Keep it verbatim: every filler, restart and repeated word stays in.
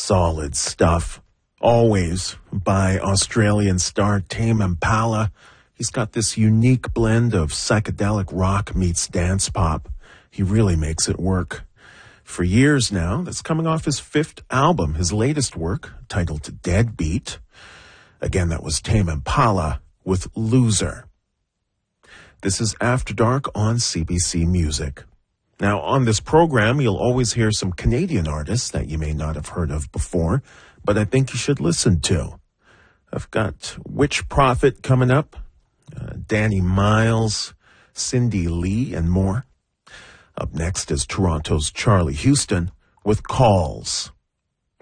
Solid stuff. Always by Australian star Tame Impala. He's got this unique blend of psychedelic rock meets dance pop. He really makes it work. For years now, that's coming off his fifth album, his latest work, titled Deadbeat. Again, that was Tame Impala with Loser. This is After Dark on C B C Music. Now, on this program, you'll always hear some Canadian artists that you may not have heard of before, but I think you should listen to. I've got Witch Prophet coming up, uh, Danny Miles, Cindy Lee, and more. Up next is Toronto's Charlie Houston with Calls.